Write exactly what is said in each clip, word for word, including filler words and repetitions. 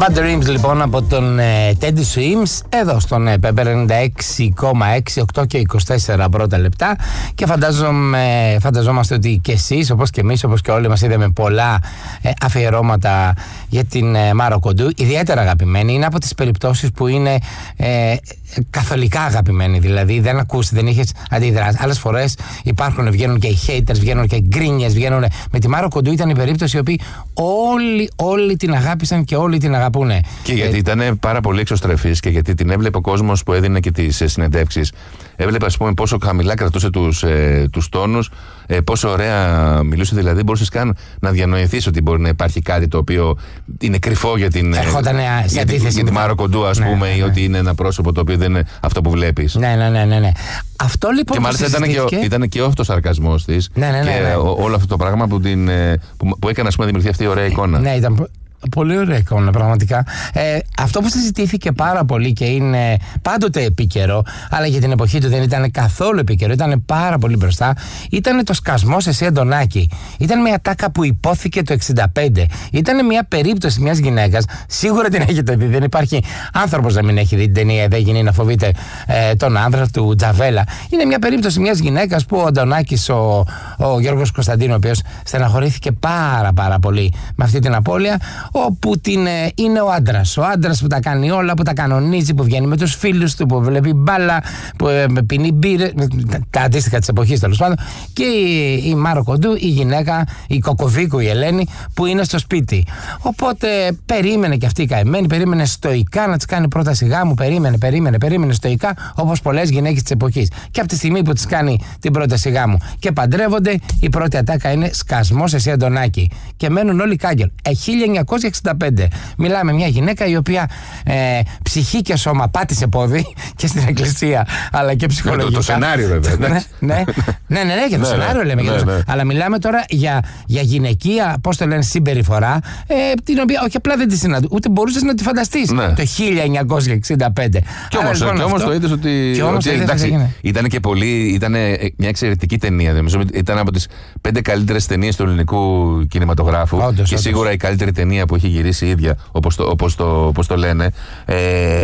Bad Dreams λοιπόν από τον ε, Teddy Swims εδώ στον ε, Pepper ενενήντα έξι κόμμα έξι, οκτώ και είκοσι τέσσερα πρώτα λεπτά, και φαντάζομαι, φανταζόμαστε ότι και εσείς όπως και εμείς, όπως και όλοι μας, είδαμε πολλά ε, αφιερώματα για την ε, Μάρο Κοντού. Ιδιαίτερα αγαπημένη, είναι από τις περιπτώσεις που είναι ε, καθολικά αγαπημένη, δηλαδή δεν ακούς, δεν είχες αντιδράσει. Άλλες φορές υπάρχουν, βγαίνουν και οι haters, βγαίνουν και οι γκρίνιες, βγαίνουν. Με τη Μάρο Κοντού ήταν η περίπτωση η οποία όλοι, όλοι την αγάπησαν και όλοι την αγαπούνε. Και γιατί ε... ήταν πάρα πολύ εξωστρεφής και γιατί την έβλεπε ο κόσμος που έδινε και τις ε, συνεντεύξεις. Έβλεπε, ας πούμε, πόσο χαμηλά κρατούσε τους, ε, τους τόνους, ε, πόσο ωραία μιλούσε, δηλαδή μπορούσες καν να διανοηθείς ότι μπορεί να υπάρχει κάτι το οποίο είναι κρυφό για την, για την, για τη Μάρο Κοντού, ας ναι, πούμε, ναι, ναι. ή ότι είναι ένα πρόσωπο το οποίο δεν είναι αυτό που βλέπεις. Ναι, ναι, ναι, ναι, ναι. Αυτό λοιπόν. Και μάλιστα ήταν και, ήταν και ο αυτοσαρκασμός της, ναι, ναι, ναι, και ναι. Ό, όλο αυτό το πράγμα που, την, που, που έκανε, ας πούμε, δημιουργηθεί αυτή η ωραία εικόνα. Ναι, ήταν πολύ ωραία εικόνα, πραγματικά. Ε, αυτό που συζητήθηκε πάρα πολύ και είναι πάντοτε επίκαιρο, αλλά για την εποχή του δεν ήταν καθόλου επίκαιρο, ήταν πάρα πολύ μπροστά, ήταν το σκασμός εσύ Αντωνάκη. Ήταν μια τάκα που υπόθηκε το εξήντα πέντε. Ήταν μια περίπτωση μιας γυναίκας, σίγουρα την έχετε δει, δεν υπάρχει άνθρωπος να μην έχει δει την ταινία «Δεν γίνει να φοβείται ε, τον άνδρα» του Τζαβέλα. Είναι μια περίπτωση μιας γυναίκας που ο Αντωνάκης, ο, ο Γιώργος Κωνσταντίνου, ο οποίος στεναχωρήθηκε πάρα πάρα πολύ με αυτή την απώλεια, όπου την, ε, είναι ο άντρας. Ο άντρας που τα κάνει όλα, που τα κανονίζει, που βγαίνει με τους φίλους του, που βλέπει μπάλα, που ε, πίνει μπύρε, τα αντίστοιχα της εποχής τέλος πάντων. Και η, η Μάρο Κοντού, η γυναίκα, η Κοκοβίκου, η Ελένη, που είναι στο σπίτι. Οπότε περίμενε και αυτή η καημένη, περίμενε στοικά να της κάνει πρόταση γάμου, περίμενε, περίμενε, περίμενε στοικά, όπως πολλές γυναίκες της εποχής. Και από τη στιγμή που της κάνει την πρόταση γάμου και παντρεύονται, η πρώτη ατάκα είναι σκασμός εσύ Αντωνάκη. Και μένουν όλοι κάγκελ. Ε, χίλια εννιακόσια εξήντα πέντε. Μιλάμε μια γυναίκα η οποία ε, ψυχή και σώμα πάτησε πόδι και στην εκκλησία, αλλά και ψυχολογικά. Το, το σενάριο βέβαια. ναι, ναι, ναι, ναι, ναι, για το ναι, σενάριο λέμε. Ναι, ναι, ναι. Αλλά μιλάμε τώρα για, για γυναικεία, πώς το λένε, συμπεριφορά, ε, την οποία όχι απλά δεν τη συναντού, ούτε μπορούσες να τη φανταστείς ναι. το χίλια εννιακόσια εξήντα πέντε. Κι όμως, λοιπόν, και όμως το είδες ότι. ότι εντάξει, ήταν και πολύ. Ήταν μια εξαιρετική ταινία. Νομίζω ήταν από τις πέντε καλύτερες ταινίες του ελληνικού κινηματογράφου. Όντως, και όντως. Σίγουρα η καλύτερη ταινία που έχει γυρίσει η ίδια, όπως το, όπως το, όπως το λένε. Ε,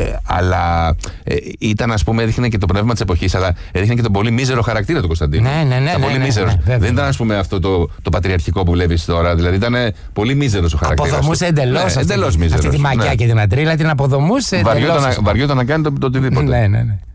αλλά ε, ήταν, ας πούμε, έδειχνε και το πνεύμα της εποχής, αλλά έδειχνε και τον πολύ μίζερο χαρακτήρα του Κωνσταντίνου. Ναι, ναι, ναι. Ήταν ναι, πολύ ναι, μίζερος. Ναι, ναι, δεν ήταν, ας πούμε, αυτό το, το πατριαρχικό που βλέπεις τώρα. Δηλαδή ήταν πολύ μίζερος ο χαρακτήρας. Αποδομούσε εντελώς ναι, αυτή, αυτή τη μαγιά ναι. και την ατρίλα, την αποδομούσε. Βαριόταν να κάνει το, το οτιδήποτε. Ναι, ναι, ναι.